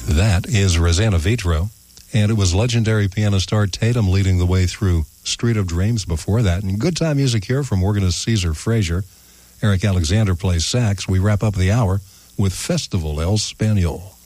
That is Rosanna Vitro, and it was legendary pianist Art Tatum leading the way through Street of Dreams before that. And good time music here from organist Caesar Frazier. Eric Alexander plays sax. We wrap up the hour with Festival El Spaniol.